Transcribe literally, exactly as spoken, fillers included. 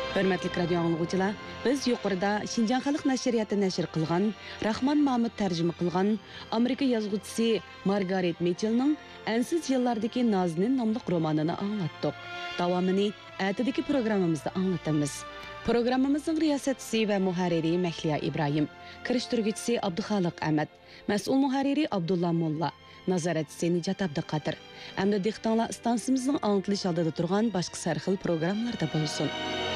Hörmətli radio anlıqçılar, biz yuqorida Şinjan Xalq Nəşriyyatı nəşr qılğan, Rahman Mahmud tərcümə qılğan Amerika yazğıçısı Margaret Mitchell'ның Ensiz yıllardaki Naznin namlıq romanını anlattık. Davamını ətidəki proqramımızda anlatımız. Proqramımızın riyasətçisi və muharriri Məhliya İbrahim, kiriştirgüçüsü Abduxaliq Əhməd, məsul muharriri Abdullah Molla, nazaratçısı Nicat Abduqadir. Əmdə dixtanlar istansımızın anlatılış aldıda turğan başqa sərxil proqramlarda bolsun.